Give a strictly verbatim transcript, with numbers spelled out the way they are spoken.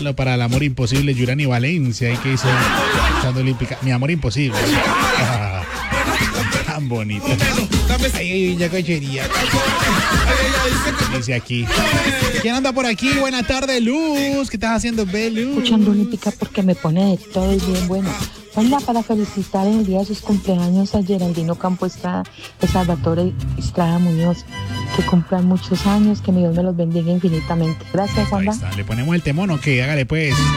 Solo para el amor imposible, Yurani Valencia. ¿Y qué hizo? Echando olímpica. Mi amor imposible. Ah, tan bonito. Ay, ya cochería. Dice aquí. ¿Quién anda por aquí? Buenas tardes, Luz. ¿Qué estás haciendo, Belu? Escuchando olímpica porque me pone de todo y bien bueno. Hola, para felicitar en el día de sus cumpleaños a Geraldino Campo Estrada, a Salvatore Estrada Muñoz. Que cumplan muchos años, que mi Dios me los bendiga infinitamente. Gracias, Wanda. Le ponemos el temón o qué, hágale pues.